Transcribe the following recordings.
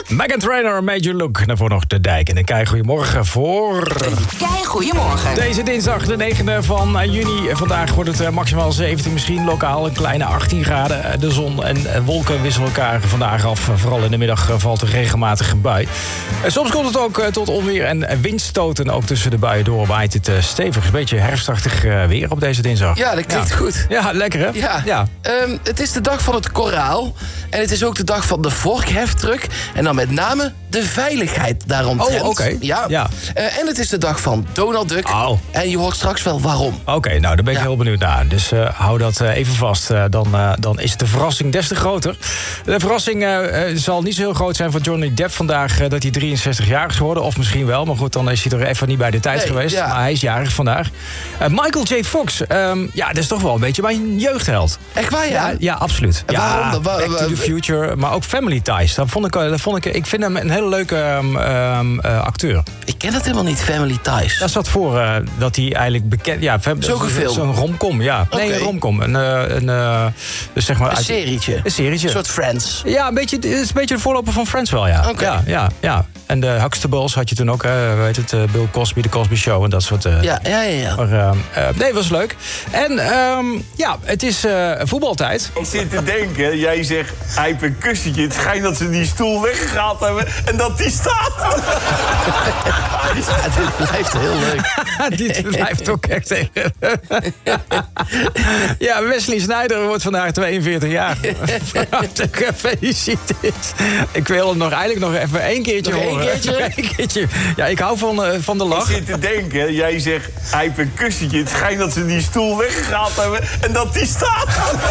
Meghan Trainor, Major Look. Daarvoor nog De Dijk. En een kei goedemorgen voor... Goedemorgen. Deze dinsdag, de 9e van juni. Vandaag wordt het maximaal 17, misschien lokaal een kleine 18 graden. De zon en wolken wisselen elkaar vandaag af. Vooral in de middag valt er regelmatig een bui. Soms komt het ook tot onweer en windstoten. Ook tussen de buien door waait het stevig. Een beetje herfstachtig weer op deze dinsdag. Ja, dat klinkt goed. Ja, lekker hè? Ja. Het is de dag van het koraal. En het is ook de dag van de vorkheftruck. En dan met name de veiligheid daaromtrent. Oh, oké. Ja. En het is de dag van Donald Duck. Oh. En je hoort straks wel waarom. Oké, nou, daar ben ik heel benieuwd naar. Dus hou dat even vast. Dan is de verrassing des te groter. De verrassing zal niet zo heel groot zijn voor Johnny Depp vandaag... dat hij 63 jaar is geworden. Of misschien wel, maar goed, dan is hij er even niet bij de tijd geweest. Ja. Maar hij is jarig vandaag. Michael J. Fox, dat is toch wel een beetje mijn jeugdheld. Echt waar, ja? Ja, absoluut. En waarom? Back to the Future, maar ook Family Ties. Ik vind hem een hele leuke acteur. Ik ken dat helemaal niet, Family Ties. Dat zat voor dat hij eigenlijk bekend... Ja, Zulke film? Zo'n romcom, ja. Okay. Nee, een romcom. Dus zeg maar, Een serietje? Een serietje. Een soort Friends? Ja, het is een beetje de voorloper van Friends wel, ja. Okay. Ja. En de Huxtables had je toen ook, Bill Cosby, The Cosby Show en dat soort... Ja. Maar, nee, was leuk. En het is voetbaltijd. Ik zit te denken, jij zegt, hij heeft een kussentje. Het schijnt dat ze die stoel weggehaald hebben en dat die staat. Ja, dit blijft heel leuk. Dit blijft ook echt tegen. Ja, Wesley Sneijder wordt vandaag 42 jaar. Gefeliciteerd. Ik wil hem eigenlijk nog even één keertje horen. Eén keertje? Ja, ik hou van de lach. Ik zit te denken, jij zegt, hij heeft een kussentje. Het schijnt dat ze die stoel weggehaald hebben en dat die staat.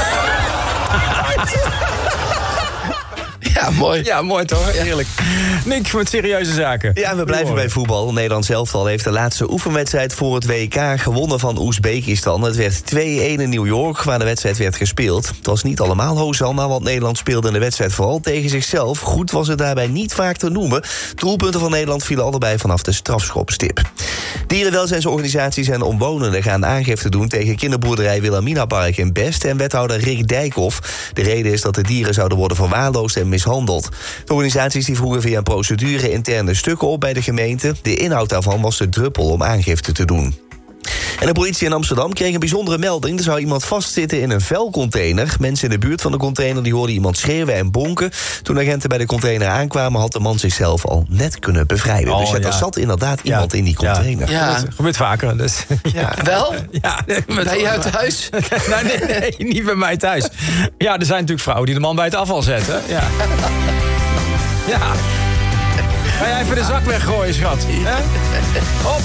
Ja, mooi. Ja, mooi toch? Heerlijk. Nick, met serieuze zaken. Ja, we blijven bij voetbal. Nederland elftal heeft de laatste oefenwedstrijd voor het WK gewonnen van Oezbekistan. Het werd 2-1 in New York, waar de wedstrijd werd gespeeld. Het was niet allemaal Hosanna, want Nederland speelde in de wedstrijd vooral tegen zichzelf. Goed was het daarbij niet vaak te noemen. Doelpunten van Nederland vielen allebei vanaf de strafschopstip. Dierenwelzijnsorganisaties en omwonenden gaan aangifte doen tegen kinderboerderij Wilhelmina Park in Best en wethouder Rick Dijkhoff. De reden is dat de dieren zouden worden verwaarloosd en mishandeld. De organisaties die vroegen via een procedure interne stukken op bij de gemeente. De inhoud daarvan was de druppel om aangifte te doen. En de politie in Amsterdam kreeg een bijzondere melding. Er zou iemand vastzitten in een vuilcontainer. Mensen in de buurt van de container die hoorden iemand schreeuwen en bonken. Toen agenten bij de container aankwamen, had de man zichzelf al net kunnen bevrijden. Dus er zat inderdaad iemand in die container. Ja. Gebeurt vaker. Dus. Ja. Wel? Ja, bij je uit huis? Nee, niet bij mij thuis. Ja, er zijn natuurlijk vrouwen die de man bij het afval zetten. Ja. Ga jij even de zak weggooien, schat? Hop.